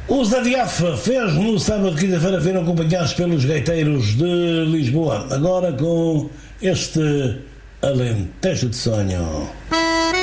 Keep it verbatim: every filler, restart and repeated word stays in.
Os A D F fez no sábado, quinta-feira, foram acompanhados pelos gaiteiros de Lisboa. Agora com este Alentejo de Sonho.